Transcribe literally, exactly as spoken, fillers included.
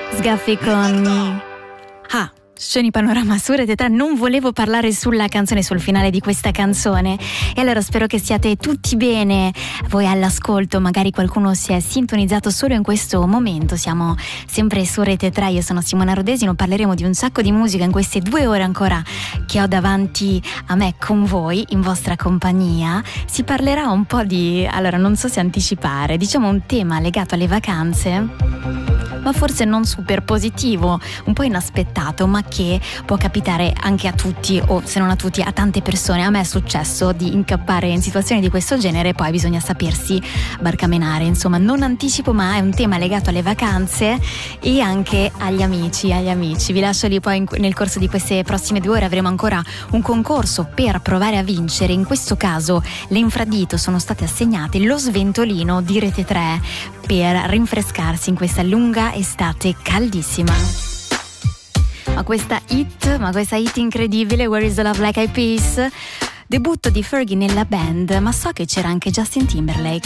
Sgaffi con Ah, Sceni Panorama su Rete tre. Non volevo parlare sulla canzone, sul finale di questa canzone, e allora spero che siate tutti bene voi all'ascolto. Magari qualcuno si è sintonizzato solo in questo momento. Siamo sempre su Rete tre, io sono Simona Rodesino. Parleremo di un sacco di musica in queste due ore ancora che ho davanti a me con voi, in vostra compagnia. Si parlerà un po' di, allora non so se anticipare, diciamo un tema legato alle vacanze, ma forse non super positivo, un po' inaspettato, ma che può capitare anche a tutti, o se non a tutti, a tante persone. A me è successo di incappare in situazioni di questo genere, poi bisogna sapersi barcamenare. Insomma, non anticipo, ma è un tema legato alle vacanze e anche agli amici, agli amici. Vi lascio lì, poi in, nel corso di queste prossime due ore avremo ancora un concorso per provare a vincere. In questo caso le infradito sono state assegnate lo sventolino di Rete tre per rinfrescarsi in questa lunga estate caldissima. Ma questa hit, ma questa hit incredibile, Where is the Love Like I Peace? Debutto di Fergie nella band, ma so che c'era anche Justin Timberlake.